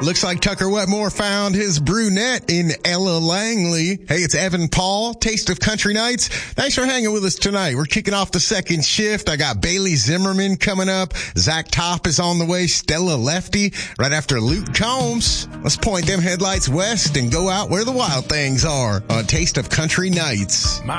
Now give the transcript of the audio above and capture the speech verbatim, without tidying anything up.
Looks like Tucker Wetmore found his brunette in Ella Langley. Hey, it's Evan Paul, Taste of Country Nights. Thanks for hanging with us tonight. We're kicking off the second shift. I got Bailey Zimmerman coming up. Zach Top is on the way. Stella Lefty right after Luke Combs. Let's point them headlights west and go out where the wild things are on Taste of Country Nights. My